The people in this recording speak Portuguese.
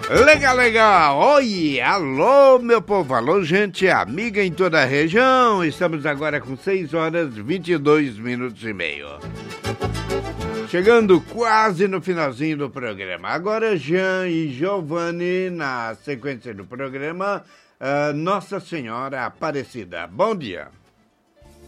Legal, legal. Oi, alô, meu povo. Alô, gente amiga em toda a região. Estamos agora com 6 horas 22 minutos e meio. Chegando quase no finalzinho do programa. Agora, Jean e Giovanni, na sequência do programa, Nossa Senhora Aparecida. Bom dia.